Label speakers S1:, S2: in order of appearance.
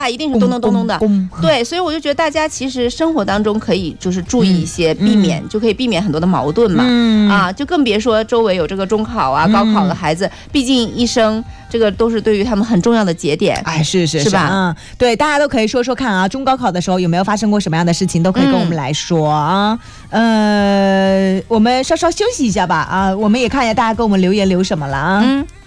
S1: 一定是咚咚咚咚的，对，所以我就觉得大家其实生活当中可以就是注意一些，避免就可以避免很多的矛盾嘛，就更别说周围有这个中考啊、高考的孩子，毕竟一生这个都是对于他们很重要的节点。
S2: 哎，是吧？对，大家都可以说说看啊，中高考的时候有没有发生过什么样的事情，都可以跟我们来说啊。我们稍稍休息一下吧啊，我们也看一下大家给我们留言留什么了啊。